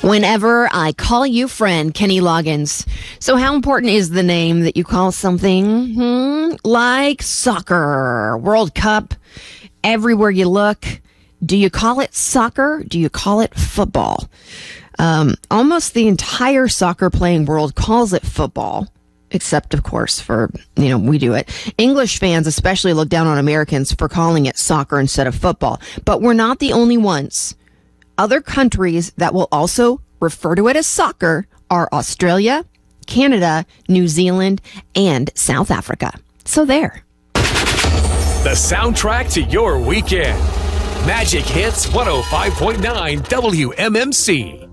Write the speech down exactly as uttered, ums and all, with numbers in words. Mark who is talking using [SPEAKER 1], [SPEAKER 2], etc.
[SPEAKER 1] Whenever I call you friend, Kenny Loggins. So how important is the name that you call something hmm, like soccer, World Cup, everywhere you look? Do you call it soccer? Do you call it football? Um, almost the entire soccer playing world calls it football. Except, of course, for, you know, we do it. English fans especially look down on Americans for calling it soccer instead of football. But we're not the only ones. Other countries that will also refer to it as soccer are Australia, Canada, New Zealand, and South Africa. So there.
[SPEAKER 2] The soundtrack to your weekend. Magic Hits one oh five point nine W M M C.